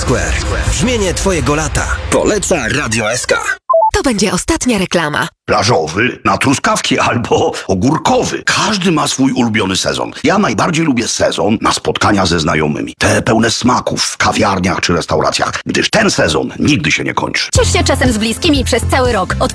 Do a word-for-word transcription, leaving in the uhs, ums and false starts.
Square. Brzmienie twojego lata. Poleca Radio S K. To będzie ostatnia reklama. Plażowy, na truskawki albo ogórkowy. Każdy ma swój ulubiony sezon. Ja najbardziej lubię sezon na spotkania ze znajomymi. Te pełne smaków w kawiarniach czy restauracjach, gdyż ten sezon nigdy się nie kończy. Ciesz się czasem z bliskimi przez cały rok. Od